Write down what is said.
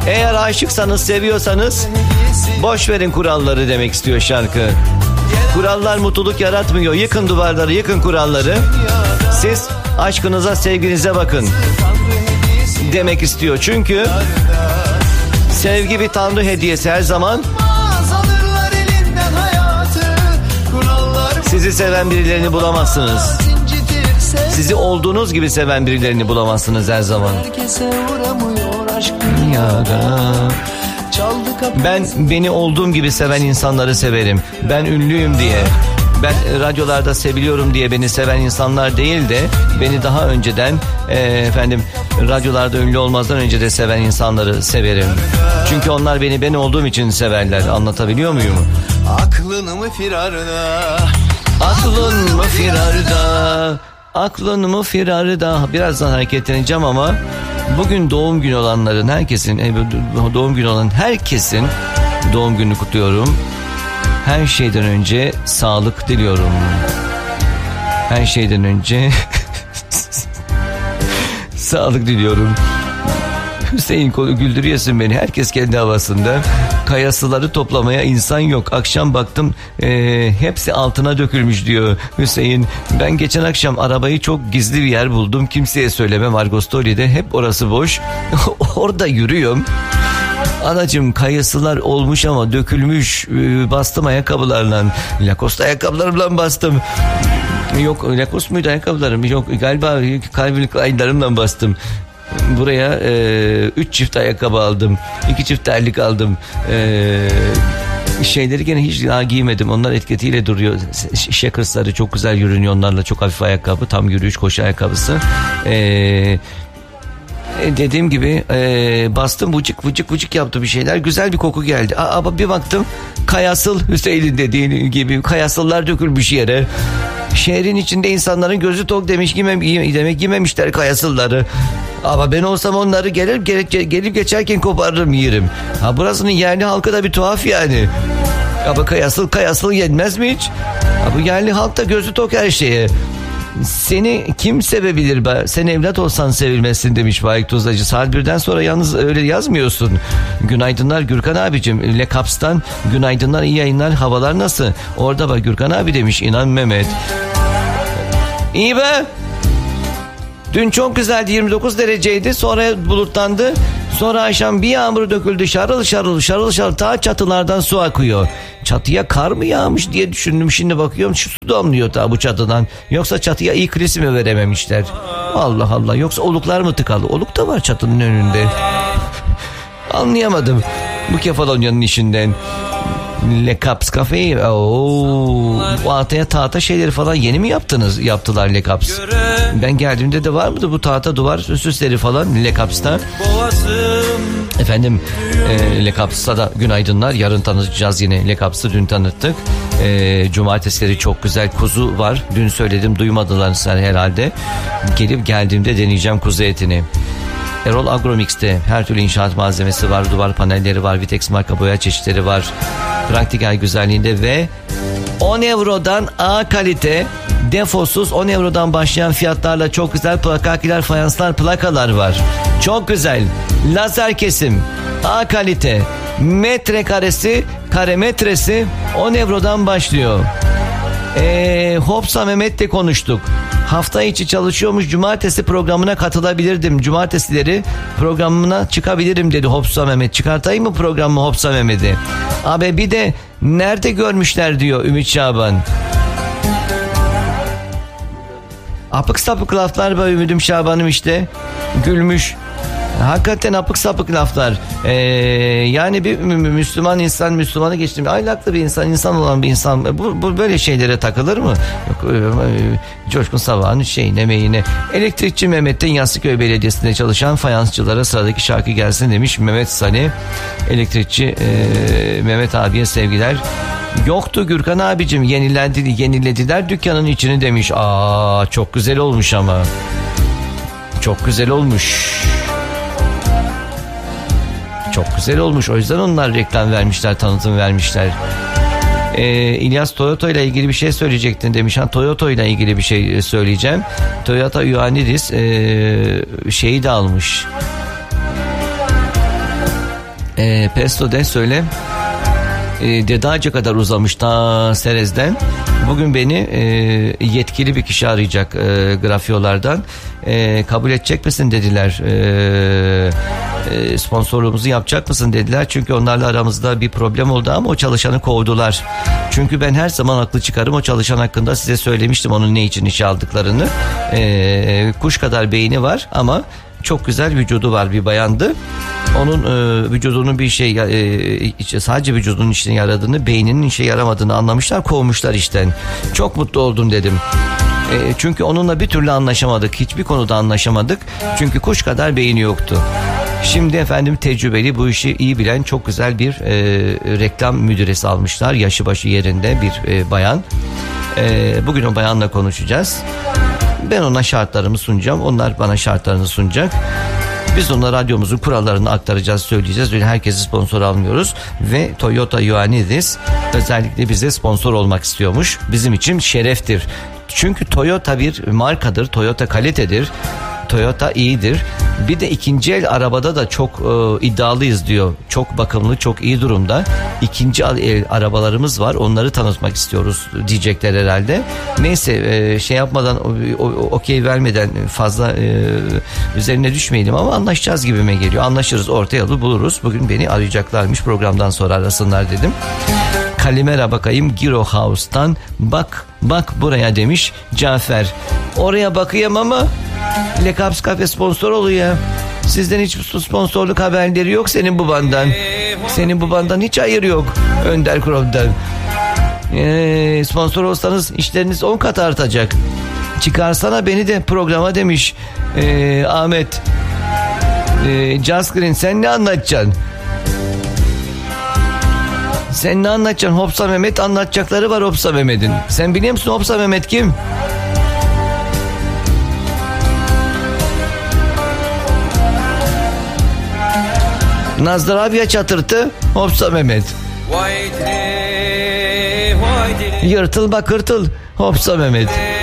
Eğer aşıksanız, seviyorsanız boş verin kuralları demek istiyor şarkı. Kurallar mutluluk yaratmıyor. Yıkın duvarları, yıkın kuralları. Siz aşkınıza, sevginize bakın demek istiyor. Çünkü sevgi bir tanrı hediyesi her zaman. Sizi seven birilerini bulamazsınız. Sizi olduğunuz gibi seven birilerini bulamazsınız her zaman. Ben beni olduğum gibi seven insanları severim. Ben ünlüyüm diye, ben radyolarda seviliyorum diye beni seven insanlar değil de beni daha önceden radyolarda ünlü olmazdan önce de seven insanları severim. Çünkü onlar beni ben olduğum için severler. Anlatabiliyor muyum? Aklın mı firarda? Aklın mı firarda? Aklın mı firarda? Birazdan hareketleneceğim ama bugün doğum günü olanların herkesin, doğum günü olan herkesin doğum gününü kutluyorum. Her şeyden önce sağlık diliyorum. Her şeyden önce sağlık diliyorum. Hüseyin güldürüyorsun beni. Herkes kendi havasında. Kayasıları toplamaya insan yok. Akşam baktım hepsi altına dökülmüş diyor Hüseyin. Ben geçen akşam arabayı çok gizli bir yer buldum. Kimseye söylemem, Argostoli'de. Hep orası boş. Orada yürüyorum. Anacığım kayısılar olmuş ama dökülmüş. Bastım ayakkabılarla. Lacoste ayakkabılarımla bastım. Yok Lacoste muydu ayakkabılarım? Yok galiba Calvin Klein'lerimle bastım. Buraya 3 çift ayakkabı aldım. 2 çift terlik aldım. Şeyleri gene hiç daha giymedim. Onlar etiketiyle duruyor. Shackers'ları çok güzel görünüyor onlarla. Çok hafif ayakkabı. Tam yürüyüş koşu ayakkabısı. Dediğim gibi bastım vıcık yaptı bir şeyler. Güzel bir koku geldi. Ama bir baktım kayasıl, Hüseyin'in dediği gibi kayasıllar dökülmüş yere. Şehrin içinde insanların gözü tok demek yememişler kayasılları. Ama ben olsam onları gelip geçerken koparırım yerim. Burasının yerli halkı da bir tuhaf yani. Ama kayasıl yenmez mi hiç? Bu yerli halk da gözü tok her şeye. Seni kim sevebilir be? Sen evlat olsan sevilmezsin demiş Faik Tuzlacı. Saat 1'den sonra yalnız öyle yazmıyorsun. Günaydınlar Gürkan abicim. Le Caps'tan günaydınlar, iyi yayınlar, havalar nasıl? Orada bak Gürkan abi demiş, inan Mehmet. İyi be. Dün çok güzeldi, 29 dereceydi, sonra bulutlandı. Sonra akşam bir yağmur döküldü, şarıl şarıl ta çatılardan su akıyor. Çatıya kar mı yağmış diye düşündüm, şimdi bakıyorum şu su damlıyor ta bu çatıdan. Yoksa çatıya iyi klisi mi verememişler? Allah Allah, yoksa oluklar mı tıkalı? Oluk da var çatının önünde. Anlayamadım bu Kefalonya'nın işinden. Le Caps Cafe. Bu tahta şeyleri falan yeni mi yaptılar Le Caps? Ben geldiğimde de var mıydı bu tahta duvar süsleri falan Le Caps'ta? Efendim Le Caps'ta da günaydınlar. Yarın tanıtacağız yine Le Caps'ı, dün tanıttık. Cumartesileri çok güzel kuzu var. Dün söyledim, duymadılar sen herhalde. Geldiğimde deneyeceğim kuzu etini. Erol Agromix'te her türlü inşaat malzemesi var, duvar panelleri var, Vitex marka boya çeşitleri var. Praktikal güzelliğinde ve 10 eurodan A kalite, defosuz 10 eurodan başlayan fiyatlarla çok güzel plakakiler, fayanslar, plakalar var. Çok güzel. Lazer kesim, A kalite, metrekaresi, kare metresi 10 eurodan başlıyor. Hopsa Mehmet'le konuştuk. Hafta içi çalışıyormuş, cumartesi programına katılabilirdim. Cumartesileri programına çıkabilirim dedi Hopsa Mehmet. Çıkartayım mı programı Hopsa Mehmet'i? Abi bir de nerede görmüşler diyor Ümit Şaban. Apık sapık laflar be Ümidim Şaban'ım işte. Gülmüş. Hakikaten apık sapık laflar. Yani bir Müslüman insan, Müslümanı geçtim, ahlaklı bir insan olan bir insan bu böyle şeylere takılır mı? Yok, Coşkun Sabah'ın emeğine. Elektrikçi Mehmet'ten Yassıköy Belediyesi'nde çalışan fayansçılara sıradaki şarkı gelsin demiş Mehmet Sani. Elektrikçi Mehmet abiye sevgiler. Yoktu Gürkan abicim, yenilediler dükkanın içini demiş. Çok güzel olmuş ama. Çok güzel olmuş. Çok güzel olmuş. O yüzden onlar reklam vermişler, tanıtım vermişler. İlyas Toyota ile ilgili bir şey söyleyecektin demiş. Toyota ile ilgili bir şey söyleyeceğim. Toyota Ioannidis şeyi de almış. Pesto de söyle. Dedaca kadar uzamış ta Serez'den. Bugün beni yetkili bir kişi arayacak Grafyolardan. Kabul edecek misin dediler. Sponsorluğumuzu yapacak mısın dediler. Çünkü onlarla aramızda bir problem oldu ama o çalışanı kovdular. Çünkü ben her zaman haklı çıkarım. O çalışan hakkında size söylemiştim onun ne için işe aldıklarını. Kuş kadar beyni var ama çok güzel vücudu var, bir bayandı. Onun vücudunun bir şey sadece vücudunun işine yaradığını, beyninin işe yaramadığını anlamışlar, kovmuşlar işten. Çok mutlu oldum dedim. Çünkü onunla bir türlü anlaşamadık. Hiçbir konuda anlaşamadık. Çünkü kuş kadar beyni yoktu. Şimdi efendim tecrübeli, bu işi iyi bilen çok güzel bir reklam müdüresi almışlar. Yaşı başı yerinde bir bayan. Bugün o bayanla konuşacağız. Ben ona şartlarımı sunacağım. Onlar bana şartlarını sunacak. Biz ona radyomuzun kurallarını aktaracağız, söyleyeceğiz. Öyle herkesi sponsor almıyoruz. Ve Toyota Ioannidis özellikle bize sponsor olmak istiyormuş. Bizim için şereftir. Çünkü Toyota bir markadır. Toyota kalitedir. Toyota iyidir. Bir de ikinci el arabada da çok iddialıyız diyor. Çok bakımlı, çok iyi durumda. İkinci el arabalarımız var. Onları tanıtmak istiyoruz diyecekler herhalde. Neyse şey yapmadan, okey vermeden fazla üzerine düşmeyelim ama anlaşacağız gibime geliyor. Anlaşırız, orta yolu buluruz. Bugün beni arayacaklarmış, programdan sonra arasınlar dedim. Kalimera bakayım Giro House'tan. Bak buraya demiş Cafer. Oraya bakayım ama Le Caps Cafe sponsor oluyor. Sizden hiç sponsorluk haberleri yok senin babandan. Senin babandan hiç hayır yok Önder Krom'dan. Sponsor olsanız işleriniz 10 kat artacak. Çıkarsana beni de programa demiş Ahmet. Just Green, sen ne anlatacaksın? Sen ne anlatacaksın? Hopsa Mehmet anlatacakları var Hopsa Mehmet'in. Sen biliyor musun Hopsa Mehmet kim? Nazlı Rabia çatırtı Hopsa Mehmet. Yırtıl bakırtıl Hopsa Mehmet.